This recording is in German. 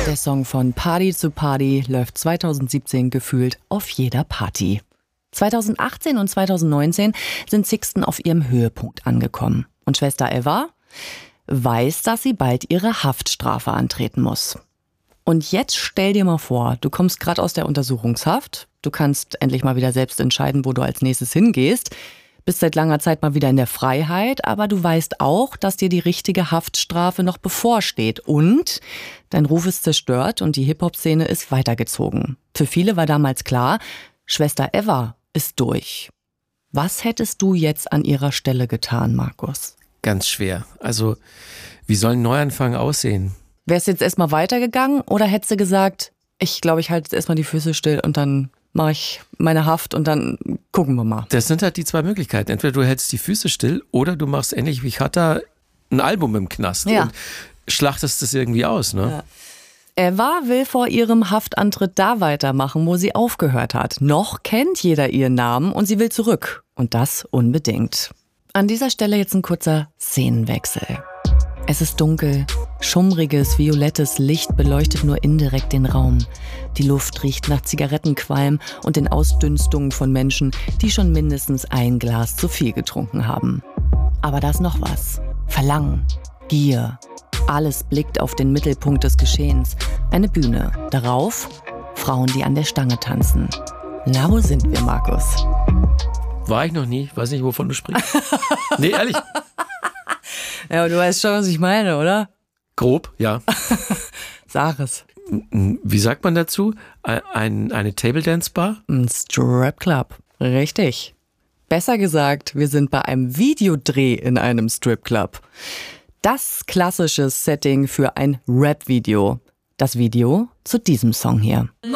Der Song von Party zu Party läuft 2017 gefühlt auf jeder Party. 2018 und 2019 sind Sixten auf ihrem Höhepunkt angekommen. Und Schwester Eva weiß, dass sie bald ihre Haftstrafe antreten muss. Und jetzt stell dir mal vor, du kommst gerade aus der Untersuchungshaft, du kannst endlich mal wieder selbst entscheiden, wo du als nächstes hingehst, bist seit langer Zeit mal wieder in der Freiheit, aber du weißt auch, dass dir die richtige Haftstrafe noch bevorsteht und dein Ruf ist zerstört und die Hip-Hop-Szene ist weitergezogen. Für viele war damals klar, Schwester Eva ist durch. Was hättest du jetzt an ihrer Stelle getan, Markus? Ganz schwer. Also, wie soll ein Neuanfang aussehen? Wärst du jetzt erstmal weitergegangen oder hättest du gesagt, ich glaube, ich halte jetzt erstmal die Füße still und dann mache ich meine Haft und dann gucken wir mal. Das sind halt die zwei Möglichkeiten. Entweder du hältst die Füße still oder du machst ähnlich wie Chata ein Album im Knast und schlachtest das irgendwie aus, ne? Ja. Eva will vor ihrem Haftantritt da weitermachen, wo sie aufgehört hat. Noch kennt jeder ihren Namen und sie will zurück. Und das unbedingt. An dieser Stelle jetzt ein kurzer Szenenwechsel. Es ist dunkel. Schummriges, violettes Licht beleuchtet nur indirekt den Raum. Die Luft riecht nach Zigarettenqualm und den Ausdünstungen von Menschen, die schon mindestens ein Glas zu viel getrunken haben. Aber da ist noch was. Verlangen, Gier. Alles blickt auf den Mittelpunkt des Geschehens. Eine Bühne. Darauf Frauen, die an der Stange tanzen. Na, wo sind wir, Markus? War ich noch nie. Weiß nicht, wovon du sprichst. Nee, ehrlich. Ja, aber du weißt schon, was ich meine, oder? Grob, ja. Sag es. Wie sagt man dazu? Eine Table Dance Bar? Ein Strip Club. Richtig. Besser gesagt, wir sind bei einem Videodreh in einem Strip Club. Das klassische Setting für ein Rap-Video. Das Video zu diesem Song hier.